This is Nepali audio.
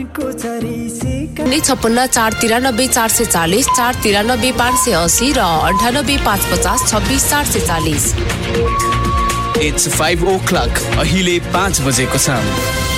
56 493 440 493 580 र 98 550 26 440. It's 5 o'clock. अहिले 5 बजेको छ.